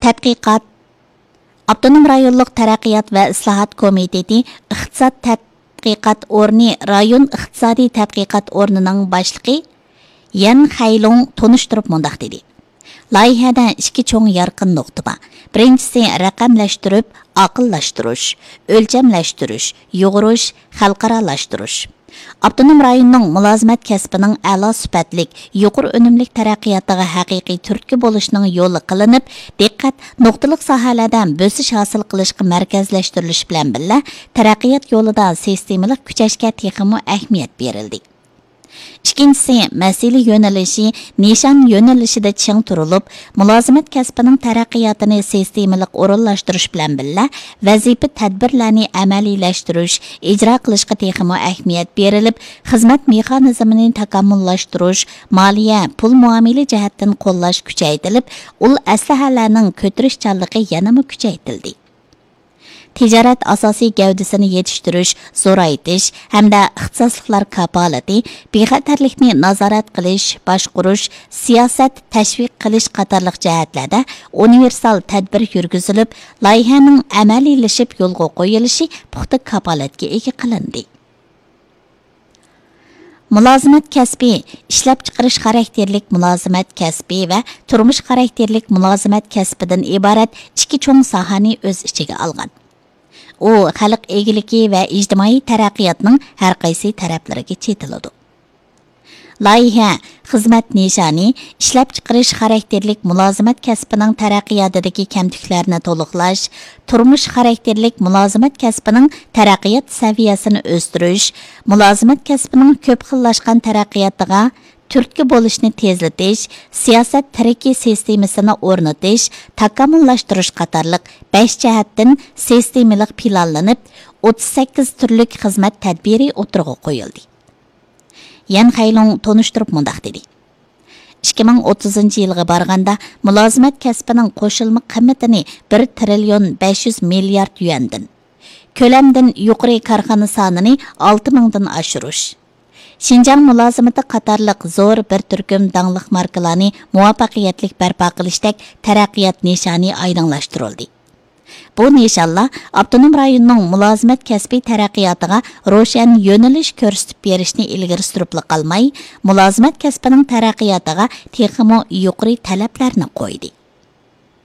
tədqiqat Avtonom rayonluq taraqqiyot va islohot komiteti iqtisod tadqiqot o'rni rayon iqtisodiy tadqiqot o'rnining boshlig'i Yan Xaylong tunishtirib mundaq dedi. Loyihada ikki cho'ng yarqin nuqta bor. Birinchisi raqamlashtirib, aqllashtirish, o'lchamlashtirish, yo'g'irish, xalqaralashtirish. Avtonom rayonning mulozimat kasbining a'lo sifatlik, yuqori unumlik taraqqiyotiga haqiqiy turtki bo'lishning yo'li qilinib, diqqat nuqtaliq sohalardan bo'sish hosil qilishga markazlashtirilish bilan birga taraqqiyot yo'lida sistemalik kuchashga texmo ahamiyat berildi. İkincisi, masala yönelishi, nishon yönelishida ching turilib, mulozimat kasbining taraqqiyotini sistemalik o'rinlashtirish bilan birga vazifa tadbirlarni amaliylashtirish, ijro qilishga texmo ahamiyat berilib, xizmat mexanizmini takomillashtirish, moliya, pul muomala jihatdan qo'llash kuchaytirilib, ul aslahalarning ko'tirishchanligi yanada kuchaytirildi. Ticaret asosiy gavdasini yetiştirish, zo'raytish hamda ixtisosliklar kapolati, bexatarlikni nazorat qilish, boshqarish, siyosat tashviq qilish qatorliq jihatlarda universal tadbir yurgizilib, loyihaning amaliylashib yo'lga qo'yilishi puxta kapolatga ega qilindi. Mulozimat kasbi, ishlab chiqarish xarakterlik mulozimat kasbi va turmush xarakterlik mulozimat kasbidan iborat ikki cho'ng sohani o'z ichiga olgan. U xalq egiligi va ijtimoiy taraqqiyotning har qaysi taraflariga chetiladi. Loyiha xizmat nishoni ishlab chiqarish xarakterlik mulozimat kasbining taraqqiyotidagi kamtiklarni to'liqlash, turmush xarakterlik mulozimat kasbining taraqqiyot saviyasini o'stirish, mulozimat kasbining ko'p xillashgan taraqqiyotiga turtki bo'lishni tezlatish, siyosat taraqqiy sistemasini o'rnatish, takomillashtirish qatorliq 5 jihatdan sistemalik planlanib, 38 turlik xizmat tadbiri o'tirg'i qo'yildi. Yan Xaylong tunishtirib mundaq dedi. 2030 yilga borganda mulozimat kasbining qo'shilma qiymatini 1 trillion 500 milliard yuandan, ko'lamdan yuqori korxona sonini 6000 dan oshirish, Şinjan mulozimati qatorliq zo'r bir turkum dangliq markalarni muvaffaqiyatli barpo qilishdek taraqqiyot nishoni aydinlashtirildi. Bu nishonlar avtonom rayonning mulozimat kasbiy taraqqiyotiga ro'shan yo'nalish ko'rsatib berishni ilgari surib qolmay, mulozimat kasbining taraqqiyotiga texmo yuqori talablarni qo'ydi.